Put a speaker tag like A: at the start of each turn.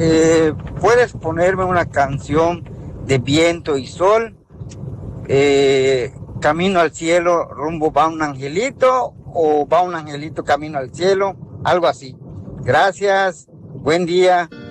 A: ¿Puedes ponerme una canción de viento y sol? Camino al cielo, rumbo va un angelito, o va un angelito camino al cielo, algo así. Gracias, buen día.